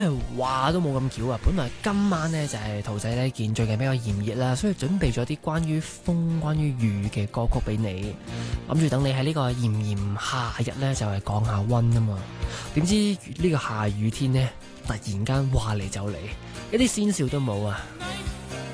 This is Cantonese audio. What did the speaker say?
話都冇咁巧啊！本來今晚呢，就係兔仔呢見最近比較炎熱啦，所以準備咗啲關於風、關於雨嘅歌曲俾你，諗住等你喺呢個炎炎夏日呢，就係降下溫啊嘛。點知呢個下雨天呢，突然間話嚟就嚟，一啲先兆都冇啊！